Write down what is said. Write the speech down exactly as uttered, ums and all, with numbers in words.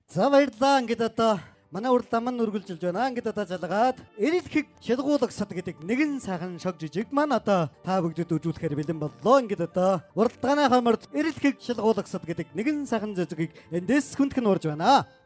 За баярлалаа. Ингээд одоо манай урд ламан үргэлжилж байна. Ингээд одоо залгаад эрэлхийг шалгуулагсад гэдэг нэгэн сайхан шог жижиг маань одоо та бүгдэд үзүүлэхээр бэлэн боллоо. Ингээд одоо уралдааны хамард эрэлхийг шалгуулагсад гэдэг нэгэн сайхан зэжгийг эндээс хүндхэн урж байна.